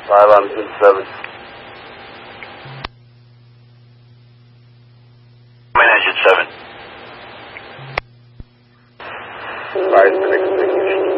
5 on 7. Engine 7. Alright, it's been extinguished.